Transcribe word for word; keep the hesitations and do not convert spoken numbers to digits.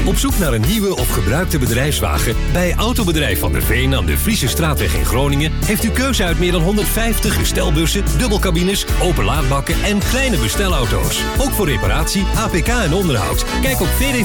Op zoek naar een nieuwe of gebruikte bedrijfswagen? Bij Autobedrijf Van der Veen aan de Friese Straatweg in Groningen heeft u keuze uit meer dan honderdvijftig bestelbussen, dubbelcabines, openlaadbakken en kleine bestelauto's. Ook voor reparatie, A P K en onderhoud. Kijk op v d